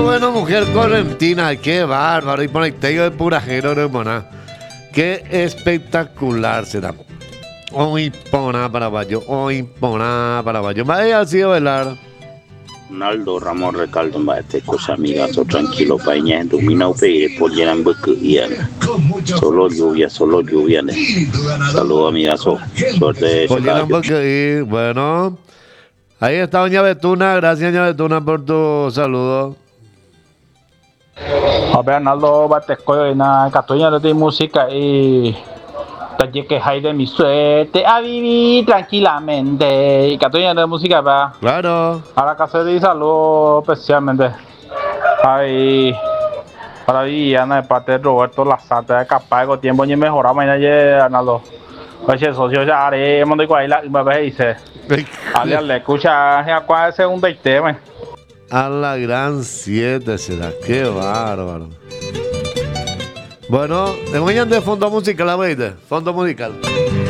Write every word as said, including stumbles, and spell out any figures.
Bueno, mujer correntina, qué bárbaro. Y por el tello de purajero, hermana. Qué espectacular será. Hoy pona paraguayo, hoy pona paraguayo. Vaya así de bailar. Naldo Ramón Recaldo Mbate, cosa amigazo, tranquilo, paña, domina o pedir por llenar buque y solo lluvia, solo lluvia. Saludos, amigazo. Suerte. Y bueno, ahí está doña Betuna. Gracias, doña Betuna, por tu saludo. A ver, Arnaldo Batesco, en la catoña de música y te que hay de mi suerte a vivir tranquilamente. Y catoña de música, va. Claro. A la casa de salud, especialmente. Ahí, para Viviana, de parte de Roberto Lazarte, capaz de tiempo y mejoramos mañana, Arnaldo. Oye, socio, ya haré, mando igual, la me dice. Ale, ale, escucha, ya cuál es el segundo tema. A la gran siete será, qué bárbaro. Bueno, de mañana de fondo musical, ¿la veis? Fondo musical.